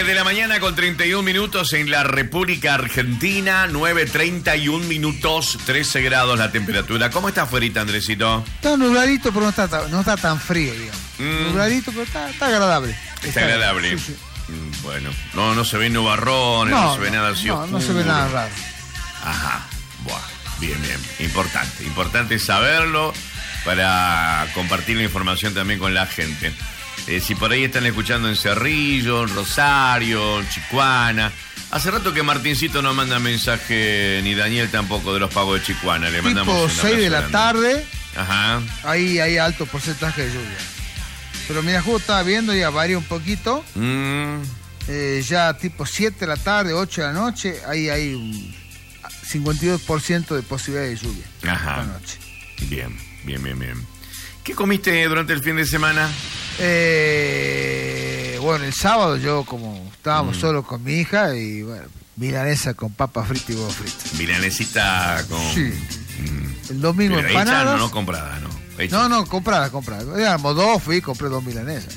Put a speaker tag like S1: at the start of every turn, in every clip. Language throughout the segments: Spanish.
S1: de la mañana con 31 minutos en la República Argentina, 9:31 minutos, 13 grados la temperatura. ¿Cómo está afuera, Andresito?
S2: Está nubladito, pero no está tan frío, digamos. Nubladito, pero está agradable.
S1: Está agradable.
S2: Sí.
S1: Bueno, no se ven nubarrones, no se ve nada así oscuro.
S2: No se ve nada raro.
S1: Ajá, buah, bien. Importante saberlo para compartir la información también con la gente. Si por ahí están escuchando en Cerrillo, en Rosario, en Chicuana. Hace rato que Martincito no manda mensaje, ni Daniel tampoco, de los pagos de Chicuana. Le mandamos
S2: tipo 6 de la tarde.
S1: Ajá.
S2: Ahí hay alto porcentaje de lluvia. Pero mira, justo estaba viendo, ya varía un poquito. Ya tipo 7 de la tarde, 8 de la noche, ahí hay un 52% de posibilidad de lluvia.
S1: Ajá.
S2: Esta noche.
S1: Bien. ¿Qué comiste durante el fin de semana?
S2: Bueno, el sábado yo, como estábamos solos con mi hija, y bueno, milanesa con papa frita y huevo frito.
S1: Milanesita con...
S2: Sí. El domingo
S1: pero
S2: empanadas.
S1: Hecha, no comprada, ¿no? Hecha.
S2: No, comprada. Éramos dos, fui y compré 2 milanesas.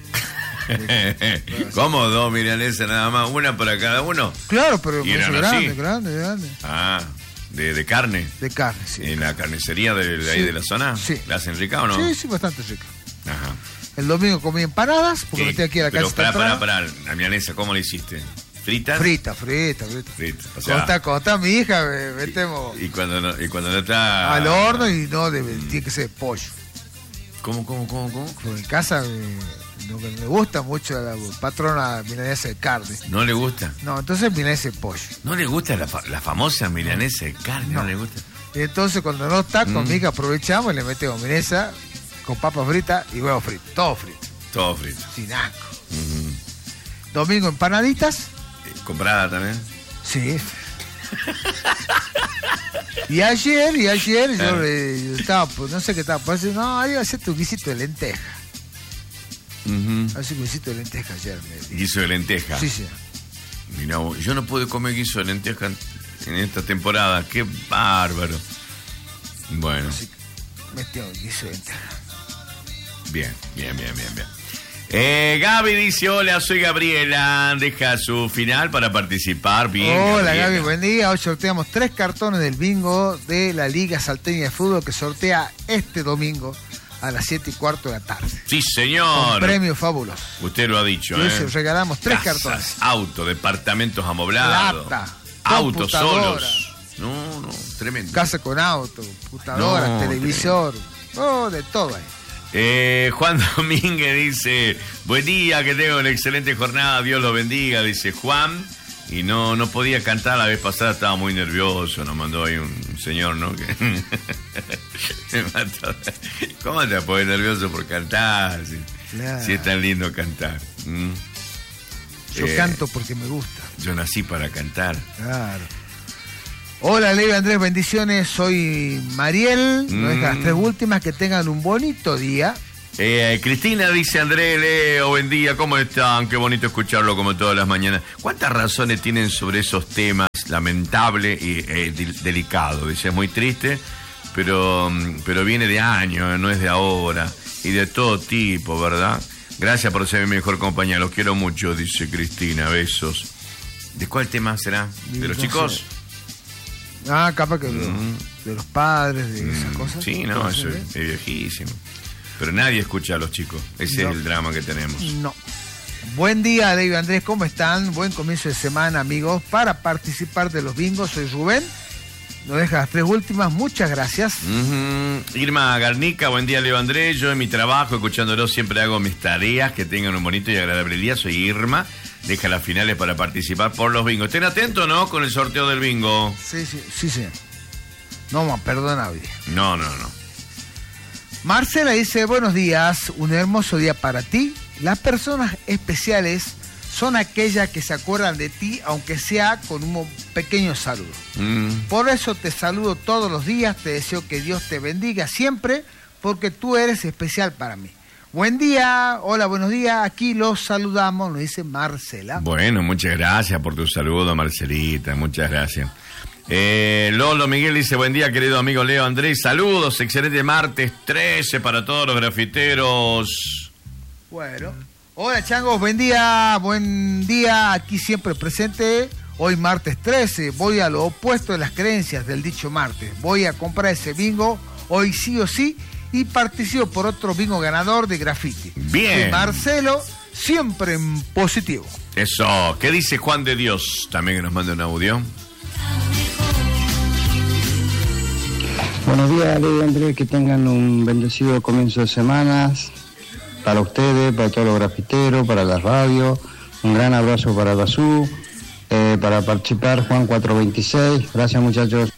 S1: ¿Cómo 2 milanesas nada más? ¿Una para cada uno?
S2: Claro, pero
S1: ¿Y eran
S2: grande.
S1: Ah, ¿de carne?
S2: De carne, sí.
S1: ¿En la carnicería de ahí de la zona?
S2: Sí.
S1: ¿La hacen rica o no?
S2: Sí, bastante rica.
S1: Ajá.
S2: El domingo comí empanadas, porque me estoy aquí a la casa.
S1: Pero para, la milanesa, ¿cómo la hiciste? ¿Fritas?
S2: Frita.
S1: O sea,
S2: Contá mi hija, metemos...
S1: Y cuando no está...
S2: Al horno y tiene que ser de pollo.
S1: ¿Cómo?
S2: Porque en casa lo que me gusta mucho a la patrona milanesa de carne.
S1: ¿No le gusta?
S2: No, entonces milanesa de pollo.
S1: ¿No le gusta la famosa milanesa de carne? ¿No le gusta?
S2: Y entonces cuando no está con mi hija aprovechamos y le metemos milanesa con papas fritas y huevo frito. Todo frito. Sin asco. Domingo empanaditas.
S1: ¿Comprada también?
S2: Sí. Y ayer yo estaba, pues, no sé qué estaba, pues, no, ahí hacerte un guisito de lenteja. Hace un guisito de lenteja ayer.
S1: ¿Guiso de lenteja?
S2: Sí.
S1: Mirá, yo no pude comer guiso de lenteja en esta temporada. ¡Qué bárbaro! Bueno.
S2: Así que metió un guiso de lenteja.
S1: Bien. Gaby dice, hola, soy Gabriela, deja su final para participar. Bien.
S2: Hola Gaby, buen día. Hoy sorteamos 3 cartones del bingo de la Liga Salteña de Fútbol que sortea este domingo a las 7:15 de la tarde.
S1: Sí, señor.
S2: Con premios fabulosos.
S1: Usted lo ha dicho,
S2: Regalamos 3
S1: casas,
S2: cartones.
S1: Autos, departamentos amoblados.
S2: Plata,
S1: autos solos. No, tremendo.
S2: Casa con auto, computadoras, televisor, de todo ahí.
S1: Juan Domínguez dice, buen día, que tengo una excelente jornada, Dios lo bendiga, dice Juan. Y no podía cantar la vez pasada, estaba muy nervioso, nos mandó ahí un señor, ¿no? Que me mató. ¿Cómo te pones nervioso por cantar? Si es tan lindo cantar.
S2: Yo canto porque me gusta.
S1: Yo nací para cantar.
S2: Claro. Hola, Leo Andrés, bendiciones. Soy Mariel. Nos deja las 3 últimas. Que tengan un bonito día.
S1: Cristina dice, Andrés, Leo, buen día, ¿cómo están? Qué bonito escucharlo como todas las mañanas. ¿Cuántas razones tienen sobre esos temas lamentables y delicados? Dice, es muy triste, pero viene de años, no es de ahora. Y de todo tipo, ¿verdad? Gracias por ser mi mejor compañía, los quiero mucho, dice Cristina, besos. ¿De cuál tema será? ¿De los chicos?
S2: Capaz que de los padres, de esas cosas.
S1: Sí, no, eso es viejísimo. Pero nadie escucha a los chicos. Ese es el drama que tenemos.
S2: No. Buen día, David Andrés, ¿cómo están? Buen comienzo de semana, amigos. Para participar de los bingos, soy Rubén. Nos deja las 3 últimas, muchas gracias.
S1: Irma Garnica, buen día, Leo Andrés. Yo en mi trabajo, escuchándolo, siempre hago mis tareas. Que tengan un bonito y agradable día. Soy Irma. Deja las finales para participar por los bingos. Estén atentos, ¿no? Con el sorteo del bingo.
S2: Sí, señor. No, perdona, nadie.
S1: No.
S2: Marcela dice, buenos días, un hermoso día para ti. Las personas especiales son aquellas que se acuerdan de ti, aunque sea con un pequeño saludo. Por eso te saludo todos los días, te deseo que Dios te bendiga siempre, porque tú eres especial para mí. Buen día, hola, buenos días, aquí los saludamos, nos dice Marcela.
S1: Bueno, muchas gracias por tu saludo, Marcelita, muchas gracias. Lolo Miguel dice, buen día, querido amigo Leo Andrés, saludos, excelente martes 13 para todos los grafiteros.
S2: Bueno, Hola changos, buen día, aquí siempre presente. Hoy martes 13, voy a lo opuesto de las creencias del dicho martes. Voy a comprar ese bingo, hoy sí o sí, y participo por otro bingo ganador de graffiti.
S1: Bien.
S2: Y Marcelo, siempre en positivo.
S1: Eso, ¿qué dice Juan de Dios? También que nos manda un audio.
S3: Buenos días, Ley Andrés, que tengan un bendecido comienzo de semanas para ustedes, para todos los grafiteros, para la radio. Un gran abrazo para Bazú, para participar Juan 426. Gracias, muchachos.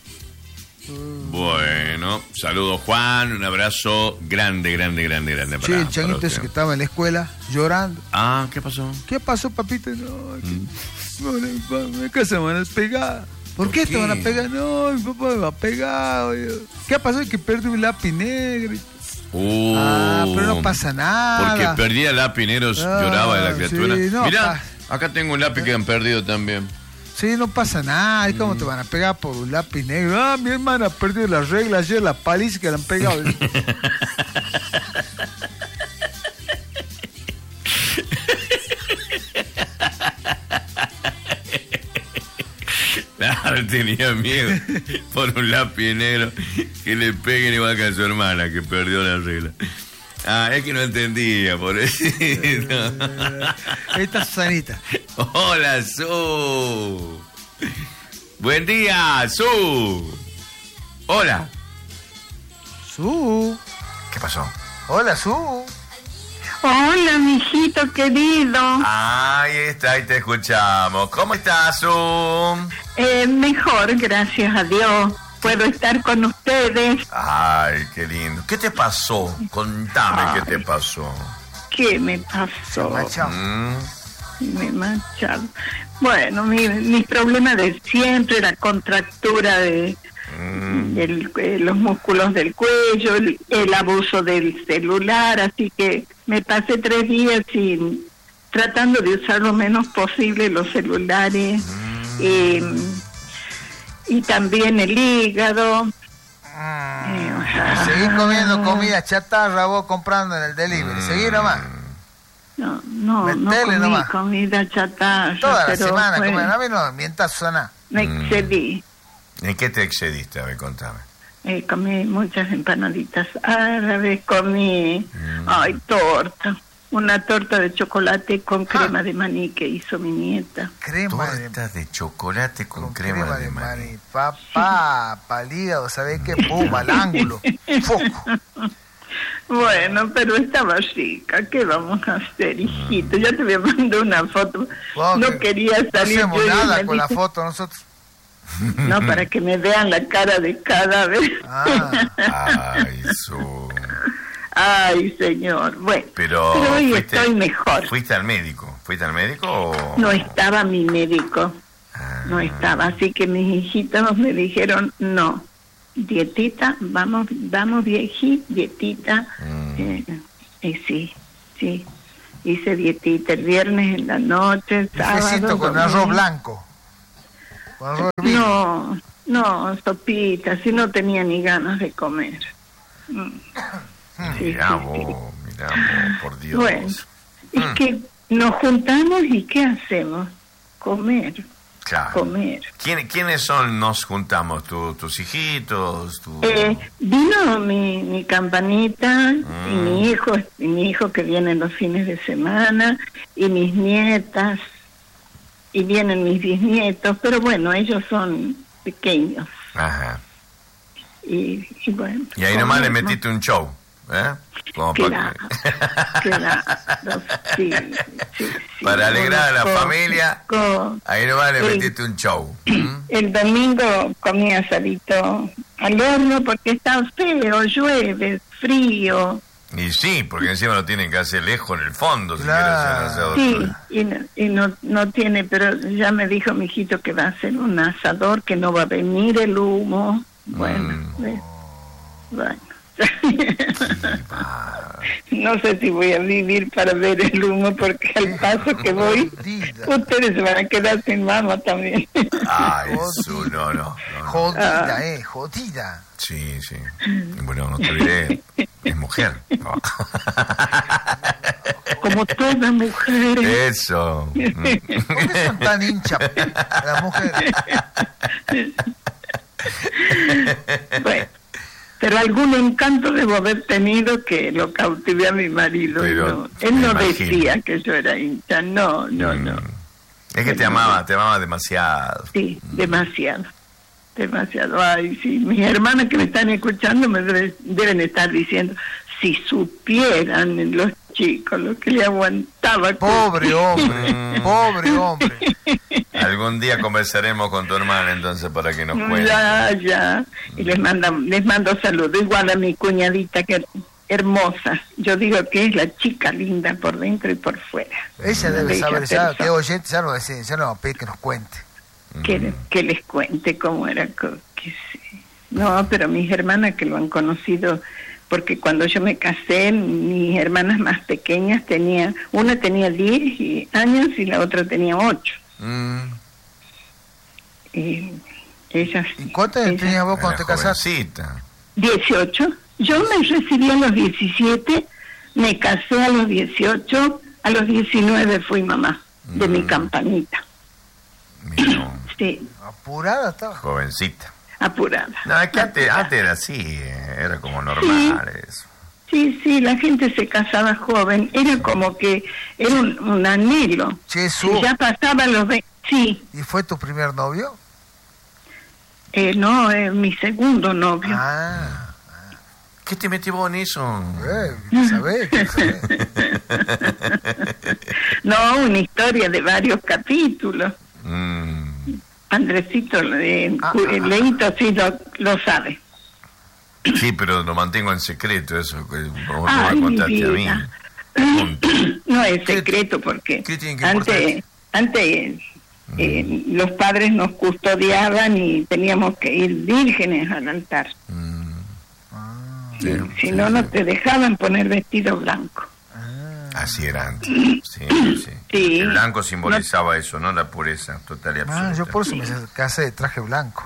S1: Bueno, saludos Juan, un abrazo grande para
S2: Sí, el changuito ese que estaba en la escuela llorando.
S1: Ah, ¿qué pasó?
S2: ¿Qué pasó, papito? No, mi casa me van a pegar. ¿Por qué te van a pegar? No, mi papá me va a pegar. ¿Qué pasó? Es que perdí un lápiz negro. Pero no pasa nada.
S1: Porque perdía el lápiz negro, lloraba de la criatura.
S2: Sí, no,
S1: mirá, acá tengo un lápiz que han perdido también.
S2: Sí, no pasa nada. ¿Y cómo te van a pegar por un lápiz negro? Ah, mi hermana ha perdido las reglas ayer, la paliza que le han pegado.
S1: Claro, tenía miedo por un lápiz negro que le peguen igual que a su hermana que perdió la regla. Ah, es que no entendía, por eso.
S2: Esta Susanita.
S1: Hola, Su. Buen día, Su. Hola.
S2: Su.
S1: ¿Qué pasó?
S2: Hola, Su.
S4: Hola, mijito querido.
S1: Ahí está, ahí te escuchamos. ¿Cómo estás, Su?
S4: Mejor, gracias a Dios. Puedo estar con ustedes.
S1: Ay, qué lindo. ¿Qué te pasó? Contame qué te pasó.
S4: ¿Qué me pasó? Me he manchado. Bueno, mi problema de siempre, la contractura de los músculos del cuello, el abuso del celular, así que me pasé 3 días tratando de usar lo menos posible los celulares. Y también el hígado.
S2: Seguí comiendo comida chatarra, vos comprando en el delivery. Seguí nomás.
S4: No comí
S2: nomás.
S4: Comida chatarra.
S2: Toda la semana, a mí no mientas, Susana.
S4: Me excedí.
S1: ¿En qué te excediste? A ver, contame.
S4: Comí muchas empanaditas árabes, comí torta. Una torta de chocolate con crema de maní que hizo mi nieta.
S1: Torta de chocolate con crema de maní.
S2: Papá, palígado, ¿sabés qué? Pum, al ángulo. Foco.
S4: Bueno, pero estaba rica. ¿Qué vamos a hacer, hijito? Ya te voy a mandar una foto.
S2: Wow,
S4: no quería salir.
S2: No hacemos nada con la foto nosotros.
S4: No, para que me vean la cara de cadáver.
S1: Ay,
S4: Ay, señor. Bueno, pero hoy estoy mejor.
S1: ¿Fuiste al médico? O...?
S4: No estaba mi médico. No estaba. Así que mis hijitos me dijeron, no, dietita, vamos dietita. Sí. Hice dietita el viernes en la noche, sábado.
S2: Necesito con arroz blanco. Con arroz
S4: no, sopita, si no tenía ni ganas de comer.
S1: Mirá vos, por Dios.
S4: Bueno, es que nos juntamos y ¿qué hacemos? Comer.
S1: Claro.
S4: Comer.
S1: ¿Quiénes son nos juntamos? ¿Tus hijitos?
S4: Vino mi campanita y mi hijo que viene los fines de semana y mis nietas y vienen mis bisnietos, pero bueno, ellos son pequeños.
S1: Ajá.
S4: Y bueno.
S1: Y ahí nomás le metiste un show. Como
S4: claro, sí,
S1: para alegrar a la familia, ahí nomás le metiste un show.
S4: El domingo comí asadito al horno porque está feo, llueve, frío.
S1: Y sí, porque encima lo tienen que hacer lejos en el fondo.
S2: Claro.
S1: Si quieres hacer
S4: sí, y no tiene, pero ya me dijo mi hijito que va a hacer un asador, que no va a venir el humo. Bueno, hincha. No sé si voy a vivir para ver el humo, porque al paso que voy, ustedes se van a quedar sin mamá también.
S1: Ay, eso, no.
S2: Jodida.
S1: Sí. Bueno, no te diré, es mujer. No.
S4: Como todas mujeres.
S1: Eso.
S2: ¿Por qué son tan hinchas las mujeres?
S4: Bueno, pero algún encanto debo haber tenido que lo cautivé a mi marido.
S1: Pero,
S4: no, él no
S1: imagino.
S4: decía que yo era hincha, no.
S1: Es que te amaba demasiado.
S4: Sí, demasiado. Ay, sí, mis hermanas que me están escuchando me deben estar diciendo, si supieran los chicos lo que le aguantaba.
S2: Pobre hombre.
S1: Algún día conversaremos con tu hermana entonces para que nos cuente.
S4: Ya. Y les mando saludos. Igual a mi cuñadita, que hermosa. Yo digo que es la chica linda por dentro y por fuera.
S2: Ella debe saber, que oyente, ya no va a pedir que nos cuente.
S4: Que les cuente cómo era. No, pero mis hermanas que lo han conocido, porque cuando yo me casé, mis hermanas más pequeñas una tenía 10 años y la otra tenía 8. Y ellas.
S2: ¿Y cuántos tenías vos cuando te casaste?
S4: 18. Yo me recibí a los 17, me casé a los 18, a los 19 fui mamá de mi campanita.
S1: Mira,
S4: sí.
S2: Apurada estaba.
S1: Jovencita.
S4: Apurada.
S1: No, es que antes era así, era como normal eso.
S4: Sí, la gente se casaba joven, era como que era un anhelo.
S2: Jesús.
S4: Ya pasaban los 20. Sí.
S2: ¿Y fue tu primer novio?
S4: No, mi segundo novio.
S1: ¿Qué te metió vos en eso?
S2: ¿Sabés?
S4: No, una historia de varios capítulos. Andresito, Leito sí lo sabe.
S1: Sí, pero lo mantengo en secreto eso, que vos me contaste a mí.
S4: No es secreto porque antes los padres nos custodiaban y teníamos que ir vírgenes al altar. Si no te dejaban poner vestido blanco.
S1: Así era antes. Sí. El blanco simbolizaba eso, ¿no? La pureza total y absoluta.
S2: Yo por eso me casé de traje blanco.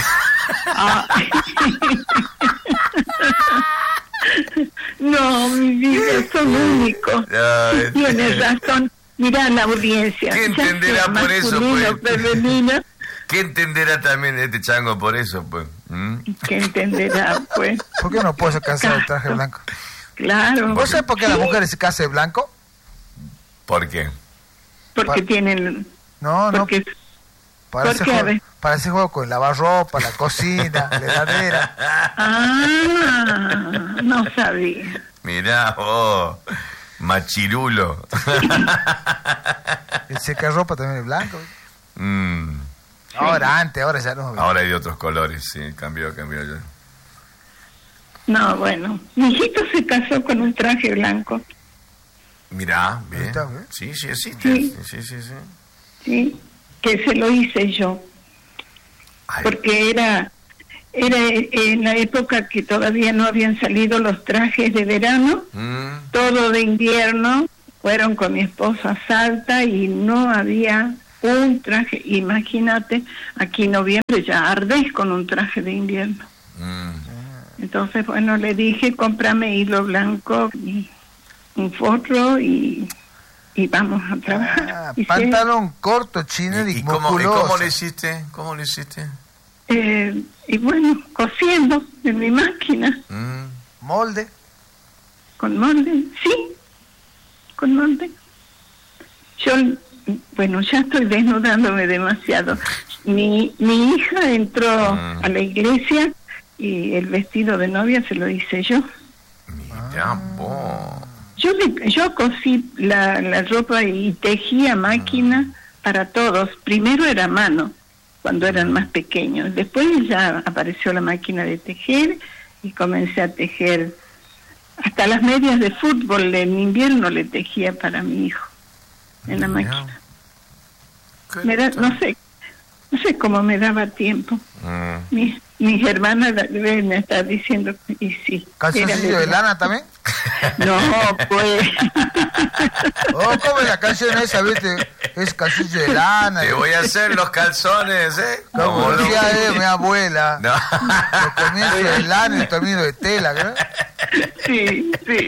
S4: No, mi vida, son únicos. Tienes razón. Mirá la audiencia.
S1: ¿Qué entenderá por eso, pues?
S4: Femenino.
S1: ¿Qué entenderá también este chango por eso, pues?
S4: ¿Qué entenderá, pues?
S2: ¿Por qué no puedo casar de traje blanco?
S4: Claro.
S2: ¿Vos sabés por qué las mujeres se casan de blanco?
S1: ¿Por qué?
S4: Porque tienen...
S2: No. Para ese juego con lavarropa, la cocina, la heladera.
S4: No sabía.
S1: Mirá, machirulo.
S2: El secarropa también es blanco. Ahora ya no.
S1: Ahora hay de otros colores, sí, cambió ya.
S4: No, bueno, mi hijito se casó con un traje blanco.
S1: Mirá, bien. Sí, existe.
S4: Sí, que se lo hice yo. Porque era en la época que todavía no habían salido los trajes de verano, todo de invierno, fueron con mi esposo a Salta y no había un traje. Imagínate, aquí en noviembre ya ardés con un traje de invierno. Entonces, bueno, le dije, cómprame hilo blanco, y un forro y vamos a trabajar.
S2: Pantalón corto, chino y musculoso.
S1: ¿Cómo le hiciste?
S4: Y bueno, cosiendo en mi máquina.
S2: ¿Molde?
S4: ¿Con molde? Sí, con molde. Yo, bueno, ya estoy desnudándome demasiado. Mi hija entró a la iglesia y el vestido de novia se lo hice yo.
S1: Mirá vos.
S4: Yo cosí la ropa y tejí a máquina para todos. Primero era a mano, cuando eran más pequeños. Después ya apareció la máquina de tejer y comencé a tejer. Hasta las medias de fútbol en invierno le tejía para mi hijo en la máquina. No sé cómo me daba tiempo. Mis hermanas deben estar diciendo, y sí.
S2: ¿Calzoncillo de lana también?
S4: No, pues.
S2: ¿Cómo es la canción esa, viste? Es calzoncillo de lana.
S1: Te voy a hacer los calzones,
S2: Como decía mi abuela.
S1: No.
S2: Los comienzos de lana y el término de tela, ¿verdad?
S4: Sí.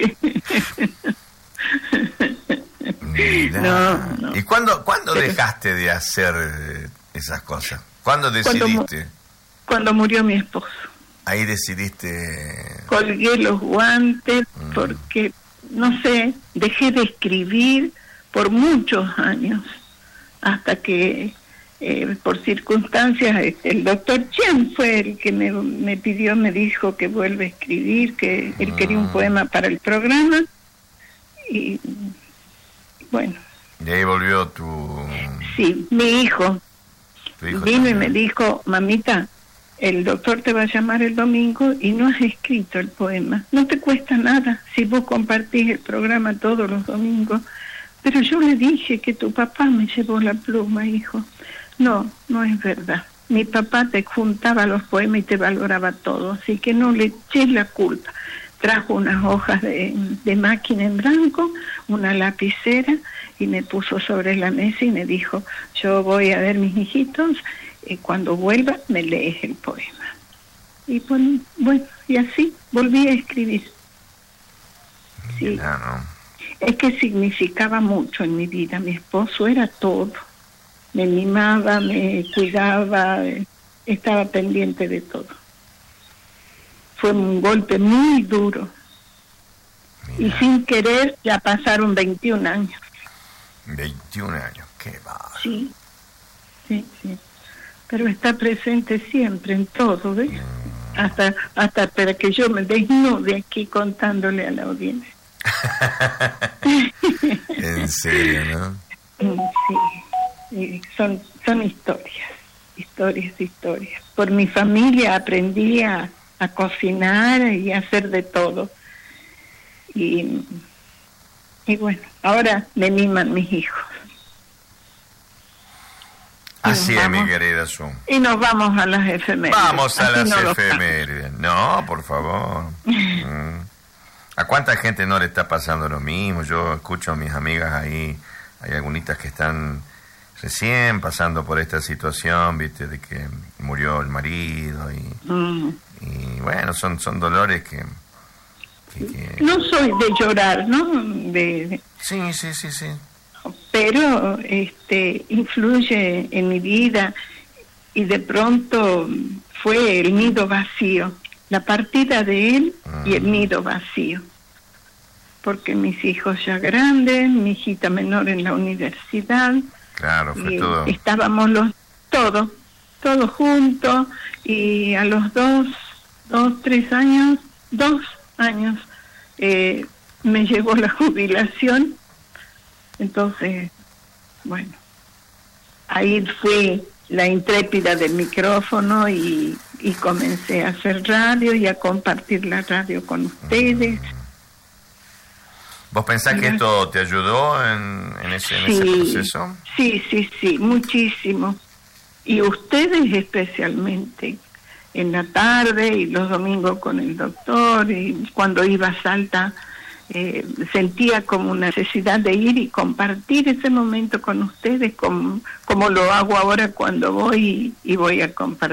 S1: Mira.
S4: No.
S1: ¿Y cuándo dejaste de hacer esas cosas? ¿Cuándo decidiste?
S4: Cuando murió mi esposo.
S1: Ahí decidiste...
S4: Colgué los guantes porque, no sé, dejé de escribir por muchos años, hasta que por circunstancias el doctor Chen fue el que me pidió, me dijo que vuelva a escribir, que él quería un poema para el programa, y bueno.
S1: Y ahí volvió tu...
S4: Sí, mi hijo vino también. Y me dijo, mamita, el doctor te va a llamar el domingo y no has escrito el poema. No te cuesta nada si vos compartís el programa todos los domingos. Pero yo le dije que tu papá me llevó la pluma, hijo. No es verdad. Mi papá te juntaba los poemas y te valoraba todo, así que no le eché la culpa. Trajo unas hojas de máquina en blanco, una lapicera, y me puso sobre la mesa y me dijo, yo voy a ver mis hijitos, y cuando vuelva me lees el poema. Y bueno, y así volví a escribir. Sí.
S1: Claro.
S4: Es que significaba mucho en mi vida. Mi esposo era todo. Me mimaba, me cuidaba, estaba pendiente de todo. Fue un golpe muy duro. Mira. Y sin querer ya pasaron 21 años.
S1: 21 años, qué va.
S4: Sí. Pero está presente siempre en todo, ¿ves? Hasta para que yo me desnude aquí contándole a la audiencia.
S1: En serio, ¿no?
S4: Sí. Son historias. Por mi familia aprendí a cocinar y a hacer de todo. Y bueno, ahora me miman mis hijos.
S1: Así es, mi querida Su.
S4: Y nos vamos a las efemérides.
S1: Vamos a las efemérides. No, por favor. ¿A cuánta gente no le está pasando lo mismo? Yo escucho a mis amigas ahí, hay algunitas que están recién pasando por esta situación, viste, de que murió el marido y bueno, son dolores que...
S4: No soy de llorar, ¿no?
S1: Sí.
S4: Pero influye en mi vida, y de pronto fue el nido vacío, la partida de él y el nido vacío, porque mis hijos ya grandes, mi hijita menor en la universidad,
S1: claro, fue todo.
S4: Estábamos todos juntos, y a los 2 años me llegó la jubilación. Entonces, bueno, ahí fui la intrépida del micrófono y comencé a hacer radio y a compartir la radio con ustedes.
S1: ¿Vos pensás que esto te ayudó en ese proceso?
S4: Sí, muchísimo. Y ustedes especialmente, en la tarde y los domingos con el doctor, y cuando iba a Salta, sentía como una necesidad de ir y compartir ese momento con ustedes, como lo hago ahora cuando voy a compartir